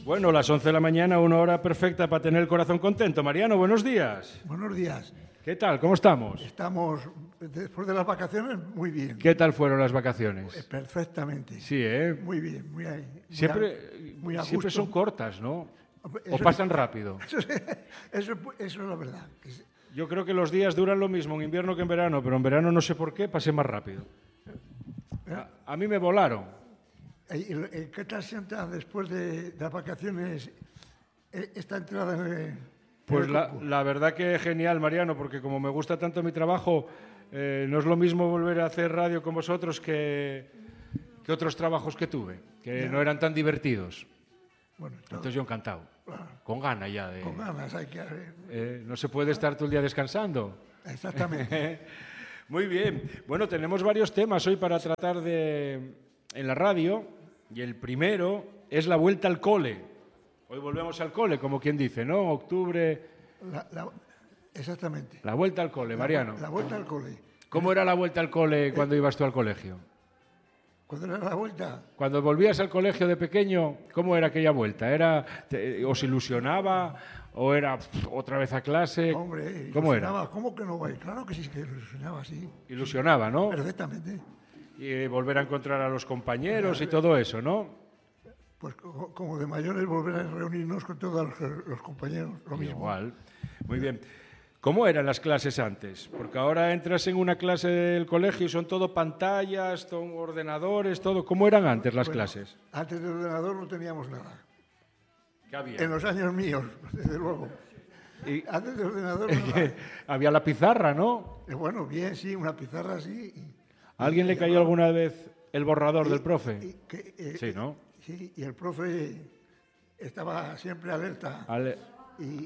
Bueno, las 11 de la mañana, una hora perfecta para tener el corazón contento. Mariano, buenos días. Buenos días. ¿Qué tal? ¿Cómo estamos? Estamos, después de las vacaciones, muy bien. ¿Qué tal fueron las vacaciones? Perfectamente. Sí, ¿eh? Muy bien, muy Siempre son cortas, ¿no? ¿O Eso- pasan rápido? Eso es la verdad. Yo creo que los días duran lo mismo en invierno que en verano, pero en verano no sé por qué, pasé más rápido. A mí me volaron. ¿Qué tal sienta después de las vacaciones esta entrada en el Pues campo? la verdad que genial, Mariano, porque como me gusta tanto mi trabajo, no es lo mismo volver a hacer radio con vosotros que otros trabajos que tuve, que no eran tan divertidos. Bueno, Entonces yo encantado, con ganas ya de... con ganas hay que... no se puede estar todo el día descansando. Exactamente. Muy bien. Bueno, tenemos varios temas hoy para tratar en la radio, y el primero es la vuelta al cole. Hoy volvemos al cole, como quien dice, ¿no? Octubre... Exactamente. La vuelta al cole, Mariano. La vuelta al cole. ¿Cómo era la vuelta al cole cuando ibas tú al colegio? ¿Cuándo era la vuelta? Cuando volvías al colegio de pequeño, ¿cómo era aquella vuelta? ¿Os ilusionaba o era otra vez a clase? Hombre, ¿Cómo ilusionaba. era? ¿Cómo que no va a ir? Claro que sí, que ilusionaba, sí. Ilusionaba, ¿no? Perfectamente. Y volver a encontrar a los compañeros y todo eso, ¿no? Pues como de mayores volver a reunirnos con todos los compañeros, lo mismo. Igual. Muy bien. ¿Cómo eran las clases antes? Porque ahora entras en una clase del colegio y son todo pantallas, son ordenadores, todo. ¿Cómo eran antes las clases? Antes del ordenador no teníamos nada. ¿Qué había? En los años míos, desde luego. Y- Antes del ordenador nada. Había la pizarra, ¿no? Bueno, bien, sí, una pizarra así. ¿A alguien le cayó alguna vez el borrador del profe? Sí, ¿no? Sí, y el profe estaba siempre alerta. Y,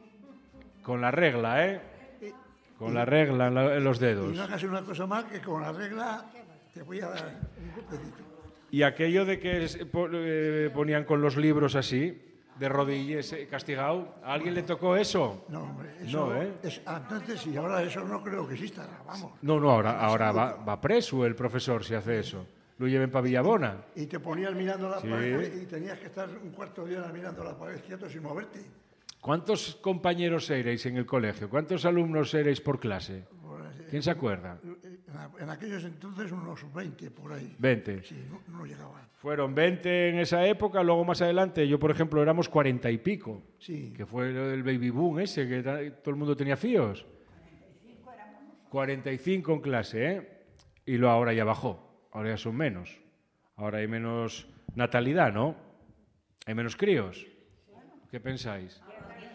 Con la regla, ¿eh? Con la regla en los y dedos. no hagas una cosa más que con la regla te voy a dar un golpecito. Y aquello de que ponían con los libros así, de rodillas, castigado, ¿a alguien le tocó eso? No, hombre, eso No, ¿eh? antes sí, ahora eso no creo que exista, vamos. No, ahora va preso el profesor si hace eso. Lo lleven para Villabona. Y te ponías mirando la Sí. pared y tenías que estar un cuarto de hora mirando la pared quieto sin moverte. ¿Cuántos compañeros erais en el colegio? ¿Cuántos alumnos erais por clase? ¿Quién se acuerda? En aquellos entonces unos 20 por ahí. 20. Sí, no llegaban. Fueron 20 en esa época, luego más adelante, yo por ejemplo éramos 40 y pico, Sí. que fue el baby boom ese, que todo el mundo tenía fíos. 45 en clase, ¿eh? Y luego ahora ya bajó, ahora ya son menos. Ahora hay menos natalidad, ¿no? Hay menos críos. ¿Qué pensáis?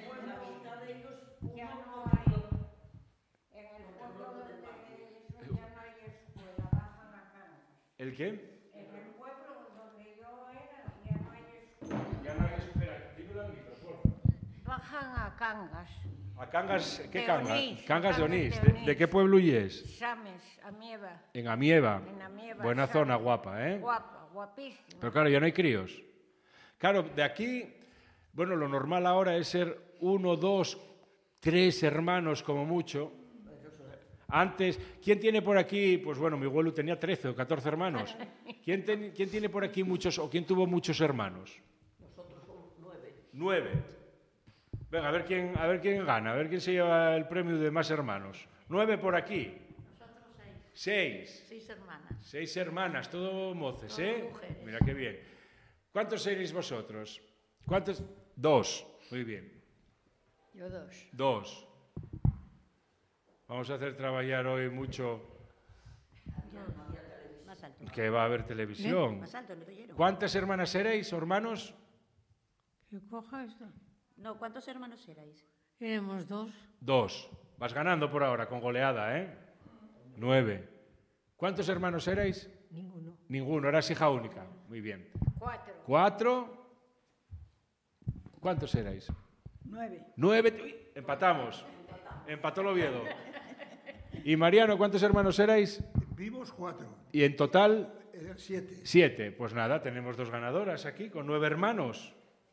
¿El qué? En el pueblo donde yo era ya no hay escuela. Ya no hay espera, dímelo al micro, por favor. Bajan a Cangas. ¿A Cangas? ¿Qué De Cangas? Onís, Cangas de Onís. Cangas de Onís. ¿De qué pueblo es? Sames, Amieva. En Amieva. En Amieva, Buena Sames. zona, guapa, ¿eh? Guapa, guapísima. Pero claro, ya no hay críos. Claro, de aquí, bueno, lo normal ahora es ser 1, 2, 3 hermanos como mucho. Antes, ¿quién tiene por aquí? Pues bueno, mi abuelo tenía 13 o 14 hermanos. ¿Quién tiene por aquí muchos, o quién tuvo muchos hermanos? Nosotros somos 9. 9. Venga, a ver quién gana, a ver quién se lleva el premio de más hermanos. 9 por aquí. Nosotros 6. 6 hermanas. 6 hermanas, todo moces, Todas ¿eh? mujeres. Mira qué bien. ¿Cuántos seréis vosotros? ¿Cuántos? 2. Muy bien. Yo 2. 2. Vamos a hacer trabajar hoy mucho Más alto. que va a haber televisión. Más alto, le oyeron. ¿Cuántas hermanas seréis, hermanos? ¿Qué coja esto? No, ¿cuántos hermanos erais? Éramos 2. 2. Vas ganando por ahora con goleada, ¿eh? 9. ¿Cuántos hermanos erais? Ninguno. Ninguno, eras hija única. Muy bien. 4. 4. ¿Cuántos erais? 9. 9. Uy, empatamos. Empató el Oviedo. ¿Y Mariano, cuántos hermanos erais? Vivos 4, Y en total, 7. 7. Pues nada, tenemos 2 ganadoras aquí, con 9 hermanos.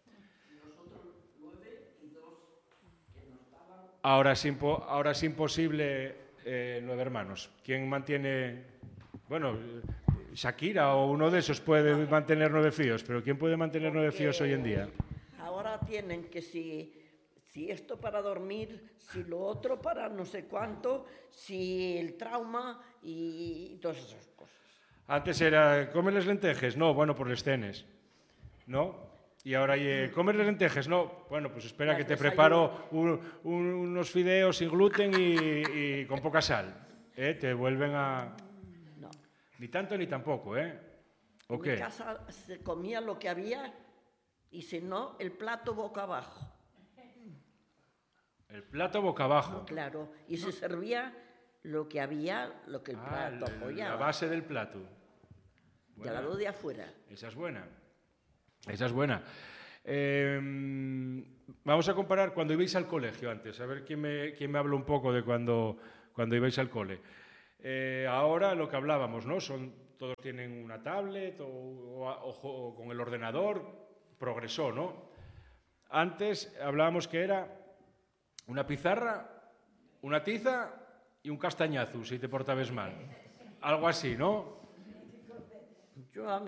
Ahora es imposible 9 hermanos. ¿Quién mantiene...? Bueno, Shakira o uno de esos puede mantener 9 fíos, pero ¿quién puede mantener 9 fíos hoy en día? tienen que si esto para dormir, si lo otro para no sé cuánto, si el trauma y todas esas cosas. Antes era, ¿comes les lentejes? No, bueno, por les cenes, ¿no? Y ahora, ¿comes les lentejes? No, bueno, pues espera Las que te desayuno. preparo unos fideos sin gluten y con poca sal. Te vuelven a... No. Ni tanto ni tampoco, ¿eh? ¿O En qué? mi casa se comía lo que había y si no, el plato boca abajo. El plato boca abajo. Claro, y se servía lo que había, lo que el plato la apoyaba. base del plato. De al lado de afuera. Esa es buena. Esa es buena. Vamos a comparar cuando ibais al colegio antes, a ver quién me habla un poco de cuando ibais al cole. Ahora lo que hablábamos, ¿no? Todos tienen una tablet o con el ordenador, progresó, ¿no? Antes hablábamos que era una pizarra, una tiza y un castañazo, si te portabas mal. Algo así, ¿no? Yo a